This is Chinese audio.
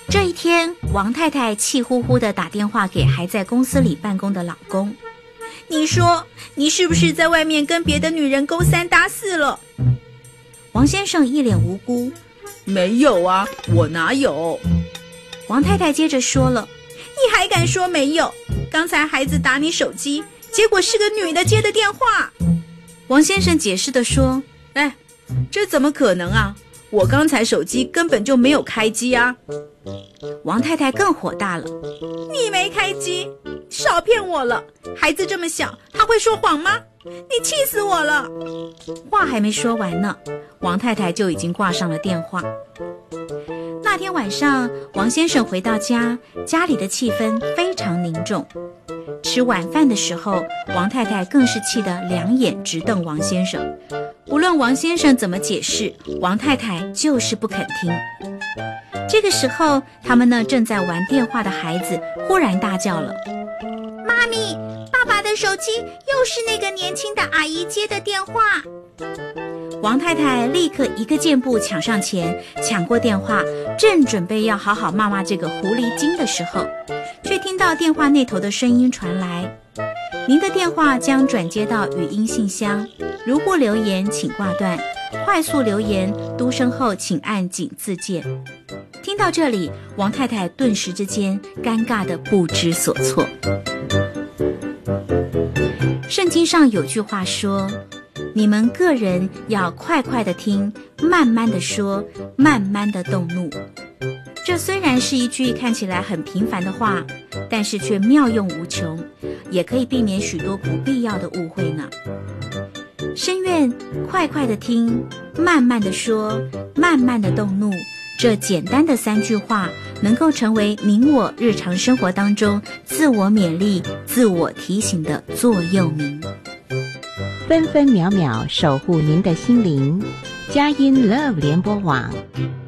这一天，王太太气呼呼地打电话给还在公司里办公的老公。你说，你是不是在外面跟别的女人勾三搭四了？王先生一脸无辜。 没有啊，我哪有？ 王太太接着说了，你还敢说没有？刚才孩子打你手机，结果是个女的接的电话。王先生解释地说， 这怎么可能啊？我刚才手机根本就没有开机啊。 王太太更火大了，你没开机，少骗我了，孩子这么小，他会说谎吗？你气死我了。话还没说完呢，王太太就已经挂上了电话。那天晚上，王先生回到家，家里的气氛非常凝重。吃晚饭的时候，王太太更是气得两眼直瞪王先生。无论王先生怎么解释，王太太就是不肯听。这个时候，他们正在玩电话的孩子忽然大叫了，妈咪，爸爸的手机又是那个年轻的阿姨接的电话。王太太立刻一个箭步抢上前，抢过电话，正准备要好好骂骂这个狐狸精的时候，却听到电话那头的声音传来，您的电话将转接到语音信箱，如果留言请挂断，快速留言嘟声后请按井字键。听到这里，王太太顿时之间尴尬得不知所措。圣经上有句话说，你们个人要快快地听，慢慢地说，慢慢地动怒。这虽然是一句看起来很平凡的话，但是却妙用无穷，也可以避免许多不必要的误会呢。深愿快快地听，慢慢地说，慢慢地动怒，这简单的3句话能够成为您我日常生活当中自我勉励、自我提醒的座右铭。 分分秒秒守护您的心灵，佳音 Love 联播网。